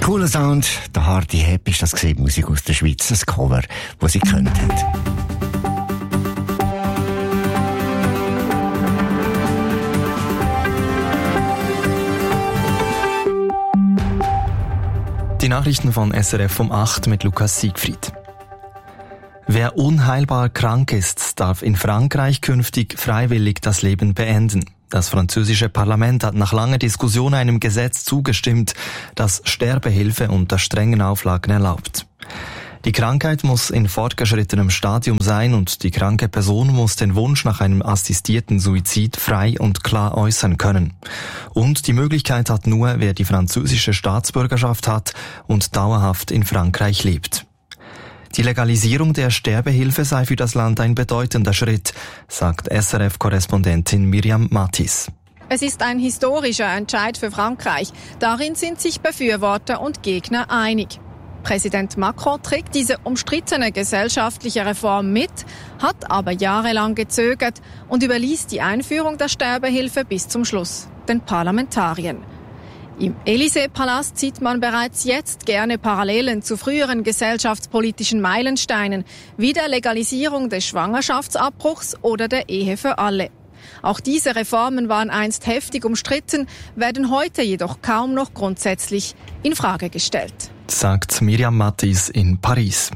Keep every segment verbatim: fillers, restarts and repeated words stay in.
Cooler Sound, der Hardy Hepp ist das gesehen, Musik aus der Schweiz, ein Cover, das sie können haben. Die Nachrichten von S R F um acht mit Lukas Siegfried. Wer unheilbar krank ist, darf in Frankreich künftig freiwillig das Leben beenden. Das französische Parlament hat nach langer Diskussion einem Gesetz zugestimmt, das Sterbehilfe unter strengen Auflagen erlaubt. Die Krankheit muss in fortgeschrittenem Stadium sein und die kranke Person muss den Wunsch nach einem assistierten Suizid frei und klar äußern können. Und die Möglichkeit hat nur, wer die französische Staatsbürgerschaft hat und dauerhaft in Frankreich lebt. Die Legalisierung der Sterbehilfe sei für das Land ein bedeutender Schritt, sagt S R F-Korrespondentin Miriam Mattis. Es ist ein historischer Entscheid für Frankreich. Darin sind sich Befürworter und Gegner einig. Präsident Macron trägt diese umstrittene gesellschaftliche Reform mit, hat aber jahrelang gezögert und überließ die Einführung der Sterbehilfe bis zum Schluss den Parlamentariern. Im Élysée-Palast sieht man bereits jetzt gerne Parallelen zu früheren gesellschaftspolitischen Meilensteinen, wie der Legalisierung des Schwangerschaftsabbruchs oder der Ehe für alle. Auch diese Reformen waren einst heftig umstritten, werden heute jedoch kaum noch grundsätzlich in Frage gestellt, sagt Miriam Mattis in Paris.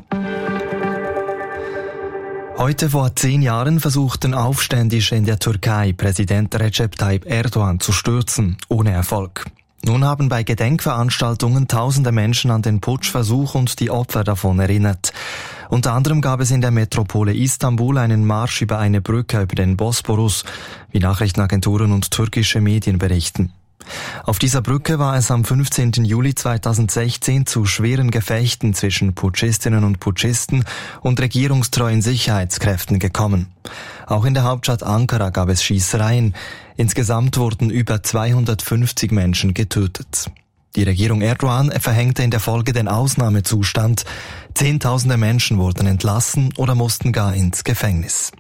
Heute vor zehn Jahren versuchten Aufständische in der Türkei Präsident Recep Tayyip Erdogan zu stürzen, ohne Erfolg. Nun haben bei Gedenkveranstaltungen tausende Menschen an den Putschversuch und die Opfer davon erinnert. Unter anderem gab es in der Metropole Istanbul einen Marsch über eine Brücke über den Bosporus, wie Nachrichtenagenturen und türkische Medien berichten. Auf dieser Brücke war es am fünfzehnten Juli zweitausendsechzehn zu schweren Gefechten zwischen Putschistinnen und Putschisten und regierungstreuen Sicherheitskräften gekommen. Auch in der Hauptstadt Ankara gab es Schießereien. Insgesamt wurden über zweihundertfünfzig Menschen getötet. Die Regierung Erdogan verhängte in der Folge den Ausnahmezustand. Zehntausende Menschen wurden entlassen oder mussten gar ins Gefängnis.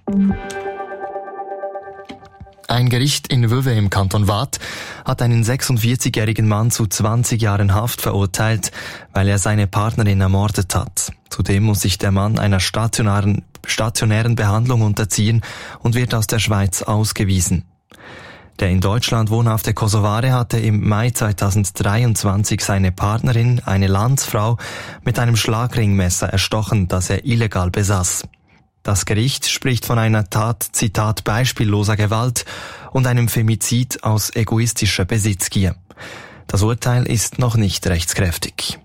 Ein Gericht in Vevey im Kanton Waadt hat einen sechsundvierzigjährigen Mann zu zwanzig Jahren Haft verurteilt, weil er seine Partnerin ermordet hat. Zudem muss sich der Mann einer stationären, stationären Behandlung unterziehen und wird aus der Schweiz ausgewiesen. Der in Deutschland wohnhafte Kosovare hatte im Mai zweitausenddreiundzwanzig seine Partnerin, eine Landsfrau, mit einem Schlagringmesser erstochen, das er illegal besaß. Das Gericht spricht von einer Tat, Zitat, beispielloser Gewalt und einem Femizid aus egoistischer Besitzgier. Das Urteil ist noch nicht rechtskräftig.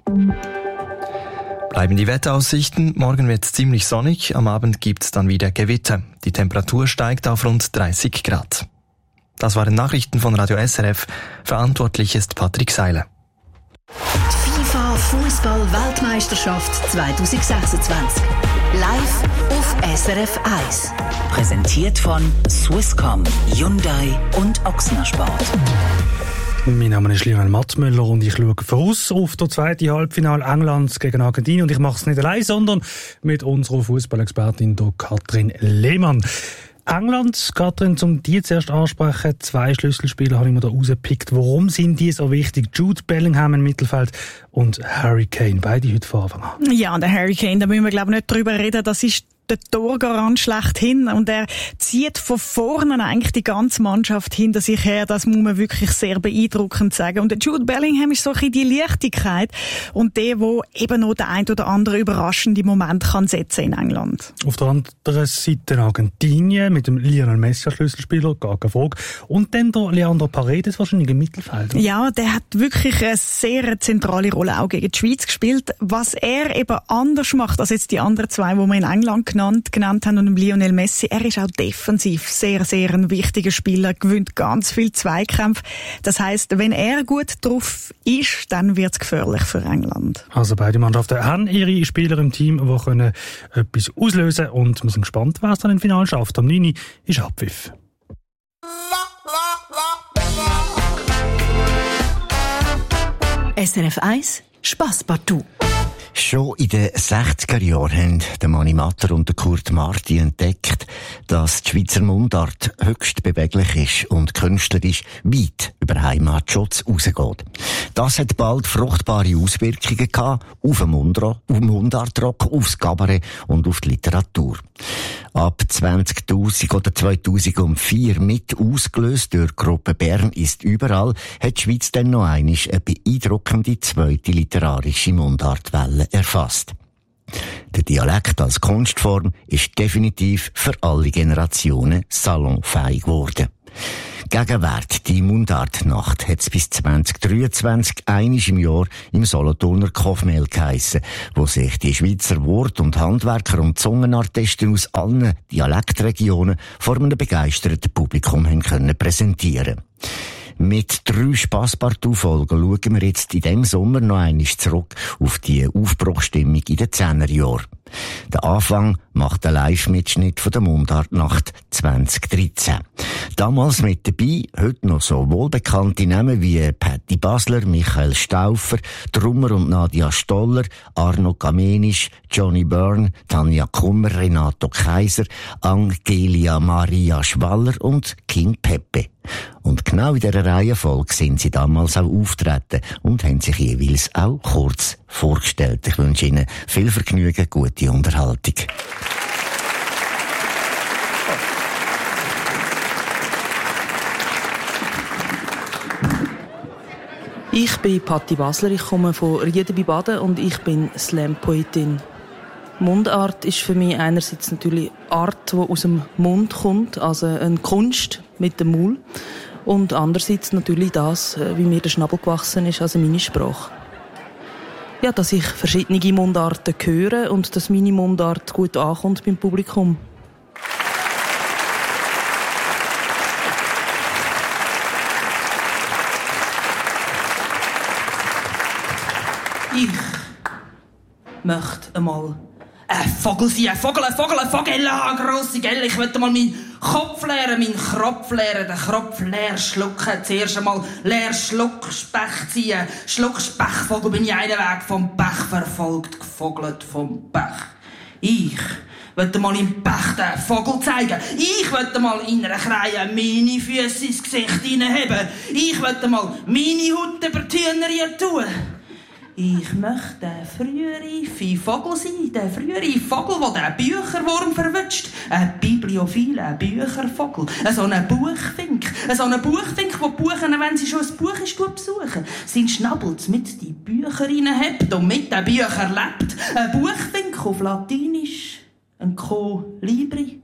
Bleiben die Wetteraussichten. Morgen wird es ziemlich sonnig, am Abend gibt's dann wieder Gewitter. Die Temperatur steigt auf rund dreißig Grad. Das waren Nachrichten von Radio S R F. Verantwortlich ist Patrick Seiler. Die FIFA Fußball-Weltmeisterschaft zweitausendsechsundzwanzig. Live auf S R F eins. Präsentiert von Swisscom, Hyundai und Ochsner Sport. Mein Name ist Lionel Matzmüller und ich schaue voraus auf das zweite Halbfinale Englands gegen Argentinien. Und ich mache es nicht allein, sondern mit unserer Fußballexpertin Katrin Lehmann. England, Katrin, um die zuerst ansprechen, zwei Schlüsselspieler habe ich mir da rausgepickt. Warum sind die so wichtig? Jude Bellingham im Mittelfeld und Harry Kane, beide heute von Anfang an. Ja, der Harry Kane, da müssen wir glaube ich nicht drüber reden, das ist der Torgarant schlechthin und er zieht von vorne eigentlich die ganze Mannschaft hinter sich her. Das muss man wirklich sehr beeindruckend sagen. Und der Jude Bellingham ist so ein bisschen die Leichtigkeit und der, der eben noch den ein oder anderen überraschenden Moment kann setzen in England. Auf der anderen Seite Argentinien mit dem Lionel Messi als Schlüsselspieler, gar keine Frage. Und dann der Leandro Paredes wahrscheinlich im Mittelfeld. Oder? Ja, der hat wirklich eine sehr zentrale Rolle auch gegen die Schweiz gespielt. Was er eben anders macht als jetzt die anderen zwei, die wir in England genannt, genannt haben, und dem Lionel Messi, er ist auch defensiv sehr, sehr ein wichtiger Spieler, gewinnt ganz viel Zweikämpfe. Das heisst, wenn er gut drauf ist, dann wird es gefährlich für England. Also beide Mannschaften haben ihre Spieler im Team, die können etwas auslösen, und wir sind gespannt, wer es dann im Finale schafft. Am neun Uhr ist Abpfiff. S R F eins Spass partout. Schon in den sechziger Jahren haben der Mani Matter und der Kurt Marti entdeckt, dass die Schweizer Mundart höchst beweglich ist und künstlerisch weit über Heimatschutz rausgeht. Das hat bald fruchtbare Auswirkungen gehabt auf den Mundro- auf den Mundartrock, aufs Kabarett und auf die Literatur. Ab zweitausend oder zweitausendvier mit ausgelöst durch die Gruppe Bern ist überall, hat die Schweiz dann noch einmal eine beeindruckende zweite literarische Mundartwelle erfasst. Der Dialekt als Kunstform ist definitiv für alle Generationen salonfähig geworden. Gegenwart, die Mundartnacht, hat es bis zwanzig dreiundzwanzig einmal im Jahr im Solothurner Kofmehl geheissen, wo sich die Schweizer Wort- und Handwerker und Zungenartisten aus allen Dialektregionen vor einem begeisterten Publikum haben können präsentieren. Mit drei Spasspartout-Folgen schauen wir jetzt in diesem Sommer noch einmal zurück auf die Aufbruchstimmung in den Zehnerjahren. Der Anfang macht ein Live-Mitschnitt von der Mundartnacht zwanzig dreizehn. Damals mit dabei, heute noch so wohlbekannte Namen wie Patti Basler, Michael Stauffer, Trummer und Nadia Stoller, Arno Kamenisch, Johnny Byrne, Tanja Kummer, Renato Kaiser, Angelia Maria Schwaller und King Pepe. Und genau in dieser Reihenfolge sind sie damals auch auftreten und haben sich jeweils auch kurz vorgestellt. Ich wünsche Ihnen viel Vergnügen, gute Unterhaltung. Ich bin Patti Basler, ich komme von Rieden bei Baden und ich bin Slam-Poetin. Mundart ist für mich einerseits natürlich Art, die aus dem Mund kommt, also eine Kunst mit dem Maul. Und andererseits natürlich das, wie mir der Schnabel gewachsen ist, also meine Sprache. Ja, dass ich verschiedene Mundarten höre und dass meine Mundart gut ankommt beim Publikum. Ich möchte einmal ein Vogel sein, ein Vogel, ein Vogel, ein Vogel, eine grosse Gelle. Ich möchte mal meinen Kopf leeren, meinen Kropf leeren, den Kropf leer schlucken. Zuerst einmal leer Schluck Specht ziehen. Schluck Spechvogel bin ich einen Weg vom Pech verfolgt, gefogelt vom Pech. Ich wollte mal im Pech den Vogel zeigen. Ich wollte mal in einer Kreie meine Füße ins Gesicht hineinheben. Ich wollte mal meine Haut über die Hühnerchen tun. Ich möchte der frühere Vogel sein, der frühere Vogel, der den Bücherwurm verwünscht. Ein Bibliophil, ein Büchervogel, so ein Buchfink, so ein Buchfink, der Buchen, wenn sie schon ein Buch ist, besuchen, sein Schnabel mit die Bücher reinhebt und mit den Büchern lebt. Ein Buchfink auf Latinisch, ein Colibri.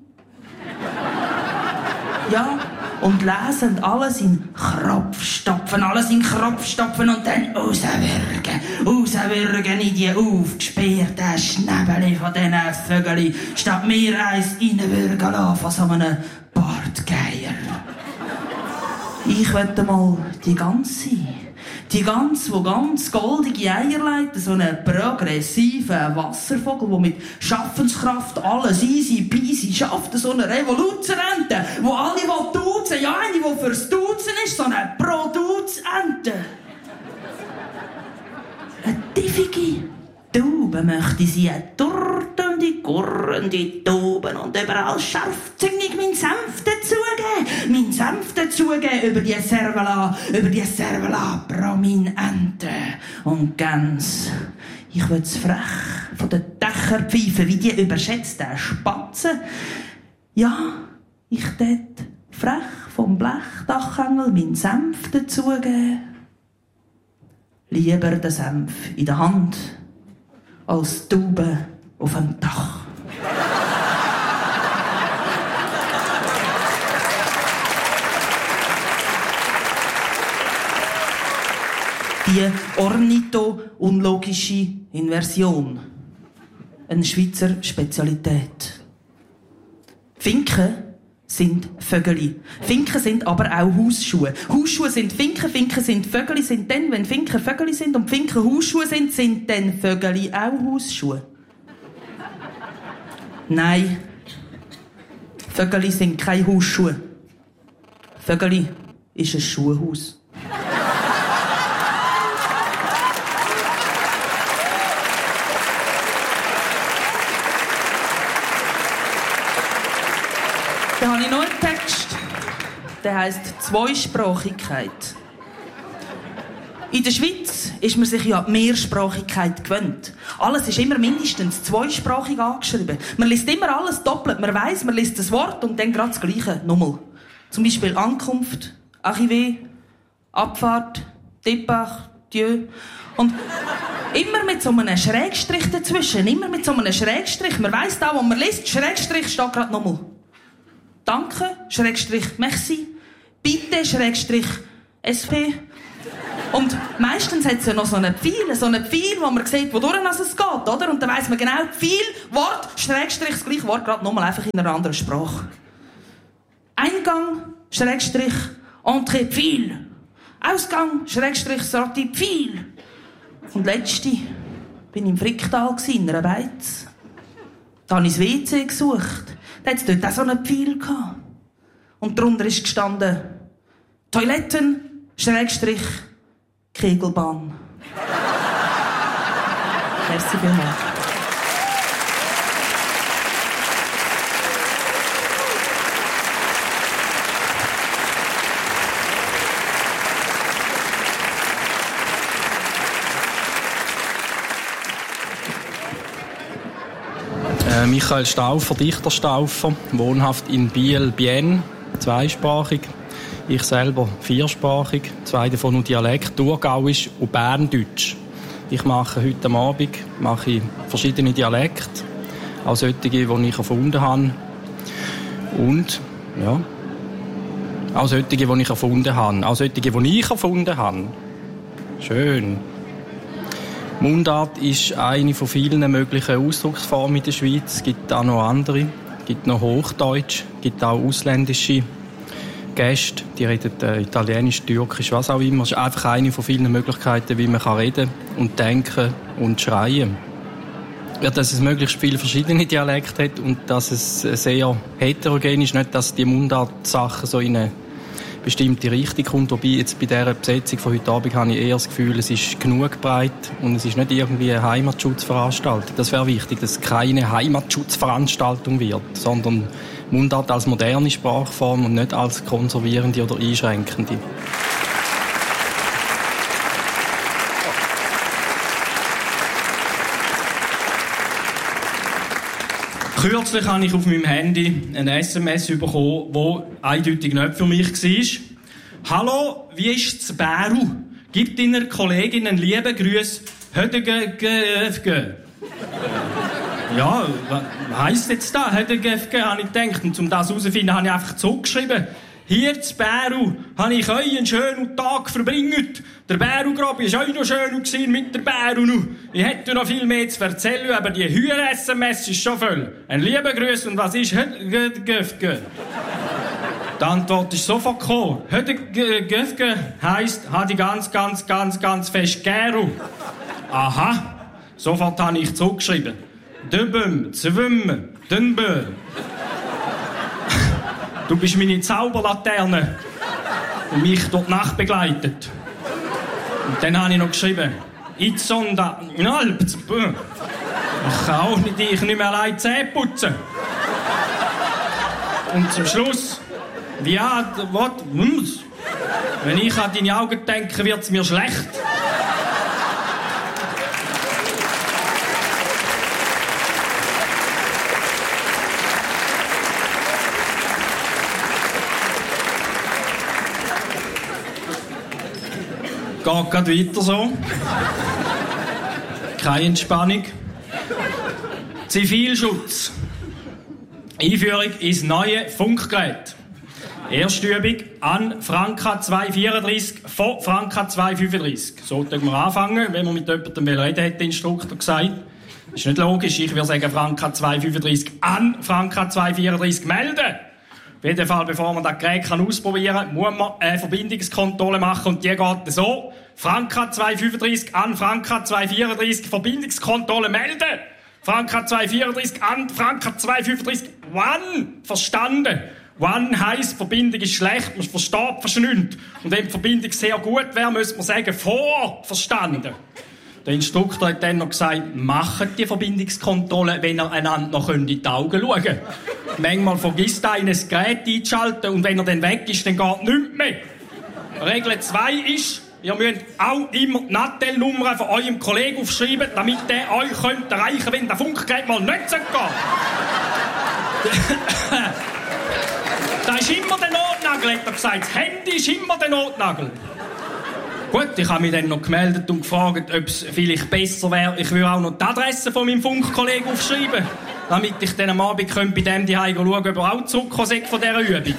Ja, und lesen alles in Kropf stopfen, alles in Kropf stopfen und dann rauswürgen, rauswürgen in die aufgesperrten Schnäbeli von diesen Vögeln, statt mir eins reinwürgen lassen von so einem Bartgeier. Ich möchte mal die ganze, die ganze, wo ganz goldige Eier legt, so einen progressiven Wasservogel, der mit Schaffenskraft alles easy peasy schafft, so eine Revoluzerente, wo alle duzen, ja, eine, die fürs Duzen ist, so eine Produzente. Eine tiefige Taube möchte sie, eine turtende, gurrende Tauben und überall scharfzüngig meinen Senf dazugeben, meinen Senf dazugeben über die Servala, über die Servala Prominente und ganz. Ich will's frech von den Dächern pfeifen, wie die überschätzten Spatzen. Ja, ich tät frech vom Blechdachengel meinen Senf dazugeben. Lieber den Senf in der Hand als Taube auf dem Dach. Die ornitho-unlogische Inversion. Eine Schweizer Spezialität. Finken sind Vögel. Finken sind aber auch Hausschuhe. Hausschuhe sind Finken, Finken sind Vögel, sind dann, wenn Finken Vögel sind und Finken Hausschuhe sind, sind dann Vögel auch Hausschuhe. Nein, Vögel sind keine Hausschuhe. Vögel ist ein Schuhhaus. Dann habe ich noch einen Text, der heisst Zweisprachigkeit. In der Schweiz ist man sich ja die Mehrsprachigkeit gewöhnt. Alles ist immer mindestens zweisprachig angeschrieben. Man liest immer alles doppelt. Man weiss, man liest das Wort und dann gerade das Gleiche. Nochmal. Zum Beispiel Ankunft, Arrivé, Abfahrt, Départ, Dieu. Und immer mit so einem Schrägstrich dazwischen. Immer mit so einem Schrägstrich. Man weiss da, wo man liest, Schrägstrich steht gerade nochmal. Danke, Schrägstrich, merci. Bitte, Schrägstrich, S P. Und meistens hat es ja noch so einen Pfeil, so einen Pfeil, wo man sieht, wodurch es geht, oder? Und dann weiss man genau, Pfeil, Wort, Schrägstrich, das gleiche Wort, gerade nochmal einfach in einer anderen Sprache. Eingang, Schrägstrich, Entrée, Pfeil. Ausgang, Schrägstrich, Sortie, Pfeil. Und letzte, bin ich im Fricktal in einer Beiz. Da habe ich das W C gesucht. Da hat es dort auch so einen Pfeil gehabt. Und darunter ist gestanden, Toiletten, Schrägstrich, Kegelbahn. Merci vielmals. Äh, Michael Stauffer, Dichter Stauffer, wohnhaft in Biel, Bienne, zweisprachig. Ich selber viersprachig, zwei davon nur Dialekt, Thurgauisch und Berndeutsch. Ich mache heute am Abend mache ich verschiedene Dialekte, auch solche, die ich erfunden habe. Und, ja, auch solche, die ich erfunden habe. Auch solche, die ich erfunden habe. Schön. Mundart ist eine von vielen möglichen Ausdrucksformen in der Schweiz. Es gibt auch noch andere. Es gibt noch Hochdeutsch, es gibt auch ausländische Gäste, die reden äh, Italienisch, Türkisch, was auch immer. Es ist einfach eine von vielen Möglichkeiten, wie man kann reden und denken und schreien. Ja, dass es möglichst viele verschiedene Dialekte hat und dass es sehr heterogen ist, nicht, dass die Mundart-Sachen so in eine bestimmte Richtung kommt. Wobei jetzt bei dieser Besetzung von heute Abend habe ich eher das Gefühl, es ist genug breit und es ist nicht irgendwie eine Heimatschutzveranstaltung. Das wäre wichtig, dass es keine Heimatschutzveranstaltung wird, sondern Mundart als moderne Sprachform und nicht als konservierende oder einschränkende. Kürzlich habe ich auf meinem Handy ein S M S bekommen, das eindeutig nicht für mich war. Hallo, wie ist es Bäru? Gib deiner Kollegin einen lieben Gruß. Hödegefge. Ja, was heisst jetzt das? Hödegefge, habe ich gedacht. Und um das herauszufinden, habe ich einfach zurückgeschrieben. Hier zu Bäru habe ich euch einen schönen Tag verbringt. Der Bäru-Grabi war auch noch schön mit der Bäru. Ich hätte noch viel mehr zu erzählen, aber die Hüer-S M S ist schon voll. Ein lieber Gruß und was ist Hödegefge? Die Antwort ist sofort gekommen. Hödegefge heisst, habe ich ganz, ganz, ganz, ganz fest Gäru. Aha, sofort habe ich zurückgeschrieben. Döbem, zwimmen, dünbö. Du bist meine Zauberlaterne, die mich durch die Nacht begleitet. Und dann habe ich noch geschrieben, Itzonda, Nalp, ich kann auch nicht, ich nicht mehr allein Zähne putzen. Und zum Schluss, ja, was, wenn ich an deine Augen denke, wird es mir schlecht. Geht gerade weiter so. Keine Entspannung. Zivilschutz. Einführung ins neue Funkgerät. Erste Übung an Franka zweihundertvierunddreißig von Franka zweihundertfünfunddreißig. So können wir anfangen, wenn man mit jemandem reden, hat der Instruktor gesagt. Das ist nicht logisch. Ich würde sagen Franka zweihundertfünfunddreißig an Franka zweihundertvierunddreißig melden. Auf jeden Fall, bevor man das Gerät kann ausprobieren kann, muss man eine Verbindungskontrolle machen und die geht so. Franka zweihundertfünfunddreißig an Franka zweihundertvierunddreißig, Verbindungskontrolle melden. Franka zweihundertvierunddreißig an Franka zweihundertfünfunddreißig, One, verstanden. One heisst, Verbindung ist schlecht, man versteht fast nichts. Und wenn die Verbindung sehr gut wäre, müsste man sagen, vor, verstanden. Der Instruktor hat dann noch gesagt, macht die Verbindungskontrolle, wenn ihr einander noch in die Augen schauen könnt. Manchmal vergisst einer das Gerät einzuschalten und wenn er dann weg ist, dann geht nichts mehr. Regel zwei ist, ihr müsst auch immer die Nattel-Nummer von eurem Kollegen aufschreiben, damit der euch könnt erreichen könnt, wenn der Funkgerät mal nicht geht. Das ist immer der Notnagel, hat er gesagt. Das Handy ist immer der Notnagel. Gut, ich habe mich dann noch gemeldet und gefragt, ob es vielleicht besser wäre, ich würde auch noch die Adresse von meinem Funkkollegen aufschreiben, damit ich dann am Abend bei dem die Hause schauen, ob er auch zurückgekommen ist von dieser Übung.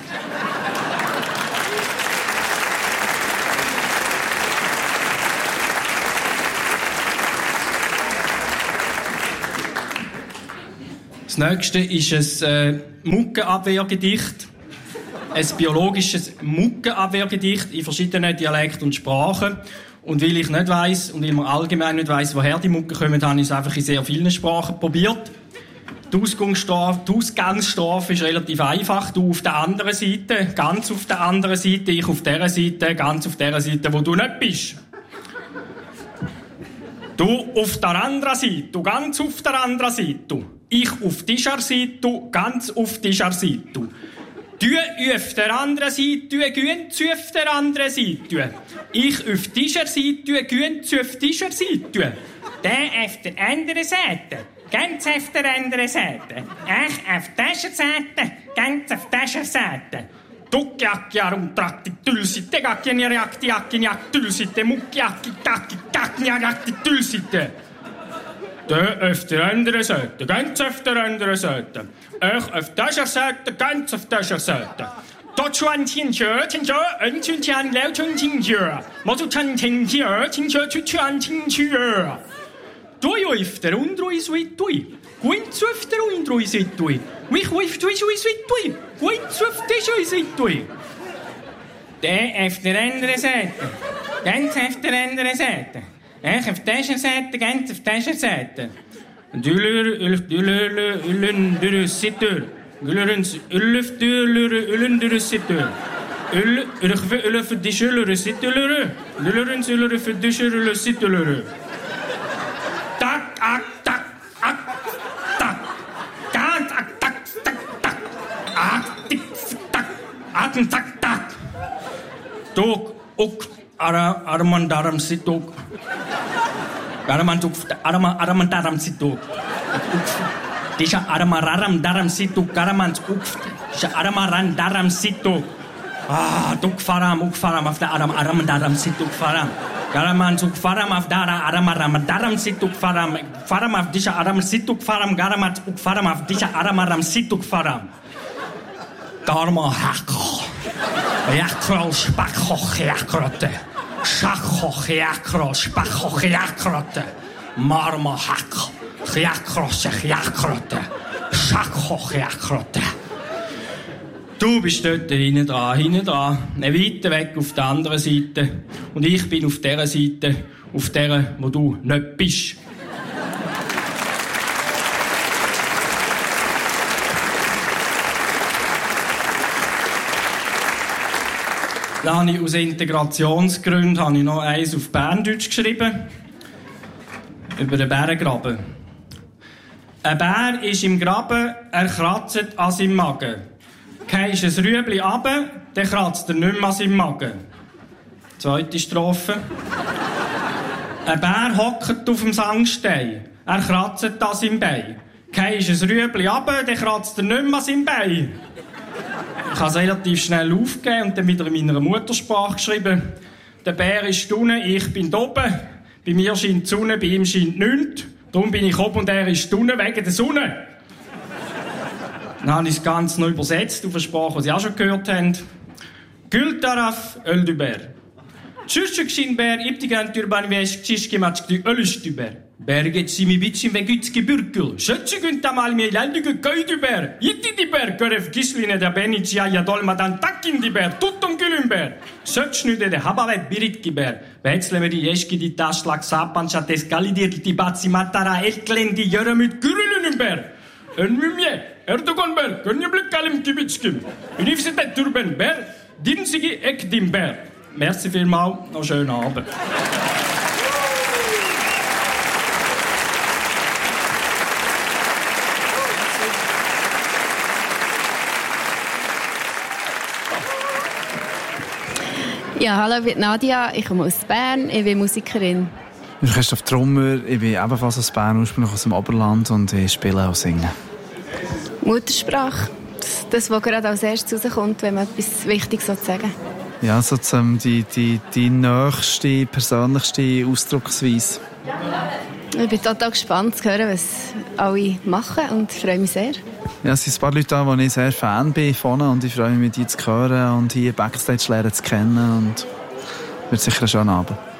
Das nächste ist ein äh, Muckenabwehrgedicht. Ein biologisches Muckenabwehrgedicht in verschiedenen Dialekten und Sprachen. Und weil ich nicht weiss, und weil man allgemein nicht weiss, woher die Mucken kommen, habe ich es einfach in sehr vielen Sprachen probiert. Die Ausgangsstrafe, die Ausgangsstrafe ist relativ einfach. Du auf der anderen Seite, ganz auf der anderen Seite, ich auf der Seite, ganz auf der Seite, wo du nicht bist. Du auf der anderen Seite, du ganz auf der anderen Seite. Ich auf dieser Seite, ganz auf dieser Seite. Du auf der anderen Seite, du ganz auf der anderen Seite. Ich auf dieser Seite, du ganz auf dieser Seite. Der auf der anderen Seite, ganz auf der anderen Seite. Ich auf dieser Seite, ganz auf dieser Seite. Tukkiakkiarum trakti tylsitte, kakkianiaktiakkiak tylsitte, mukkiakki kakki kakkiakki tylsitte. Der auf der anderen Seite, ganz auf der anderen Seite. Ich auf dieser Seite, ganz auf dieser Seite. Dort schon Tinjö, Tinjö, ein Tinjan, Leo Tinjö. Mozu Chan Tinjö, Tinjö, Tinjan, Tinjö. Du auf der anderen Seite, ganz auf der anderen Seite. Mich auf der anderen Seite, ganz auf dieser Seite. Der auf der anderen Seite, ganz auf der anderen Seite. Ich auf dieser Seite, ganz auf dieser Seite. Dülür, ülf, dülür, ülün, dürü, sittür. Gülürüns, ülüf, dülür, ülün, dürü, sittür. Ül, ülüf, ülüf, dişülürü, sittülürü. Dülürüns, ülüf, dişülürü, sittülürü. Tak, ak, tak, ak, tak. Tak, ak, tak, tak, tak. Ak, tik, tak. Ak, tak, tak. Tuk, uk, ara, arman, daram, sittuk. Araman tuk, arama, araman, daram, sittuk. Disha arama, raram, daram, sittuk. Araman, uk, disha arama, ran, daram, sittuk. Ah, tuk, faram, uk, faram, auf der aram, aram, daram, sittuk, faram. Garaman, tuk, faram, auf dara, aram, aram, daram, sittuk, faram. Faram, auf disha, aram, sittuk, faram. Garaman, uk, faram, auf disha, aram, aram, sittuk, faram. Garma, hakko. Jakro, spakko, jakrote. Shakho, jakro, spakko, jakrote. Marma, hakko. Jakro, jakrote. Shakho, jakrote. Du bist dort hinten dran, hinten dran, weiter weg auf der anderen Seite. Und ich bin auf dieser Seite, auf der, wo du nicht bist. Dann habe ich aus Integrationsgründen habe ich noch eins auf Berndeutsch geschrieben. Über den Bärengraben. Ein Bär ist im Graben, er kratzt an seinem Magen. Gehst ein Rüebli runter, dann kratzt er nicht mehr an seinem Magen. Zweite Strophe. Ein Bär hockt auf dem Sandstein, er kratzt an seinem Bein. Gehst ein Rüebli runter, dann kratzt er nicht mehr an seinem Bein. Ich habe es relativ schnell aufgegeben und dann wieder in meiner Muttersprache geschrieben. Der Bär ist unten, ich bin oben. Bei mir scheint die Sonne, bei ihm scheint nichts. Darum bin ich oben und er ist unten wegen der Sonne. Dann habe ich das Ganze noch übersetzt auf eine Sprache, die Sie auch schon gehört haben. Gül taraf öldü bär. Çürçük şin bär, iptigen türban veş çişkimaçkı ölüştü bär. Bär geçsimi biçim ve güçki bürkül. Şöççükün tamal mi eldügü köydü bär. Yittidi bär, görev gisline de benicia ya dolmadan takkindi bär. Tuttum gülüm bär. Söçnüde de habavet biritki bär. Beetslemedi yeşki di taşlak sapança teskalidir di batsi matara elklendi yörömüt gürülünüm bär. Önmümye, Erdogan bär, gönyeblikalim kibitskim. Universität Türben bär, dinsigi ekdim bär. Merci vielmals, noch einen schönen Abend. Ja, hallo, ich bin Nadia, ich komme aus Bern, ich bin Musikerin. Ich bin Christoph Trummer, ich bin ebenfalls aus Bern, ursprünglich aus dem Oberland und ich spiele und singe. Muttersprache, das, das was gerade als erstes rauskommt, wenn man etwas Wichtiges sagen will. Ja, sozusagen die, die, die nächste, persönlichste Ausdrucksweise. Ich bin total gespannt zu hören, was alle machen und freue mich sehr. Ja, es sind ein paar Leute da, wo ich sehr Fan bin von und ich freue mich, die zu hören und hier Backstage lernen zu kennen und wird sicher ein schöner Abend.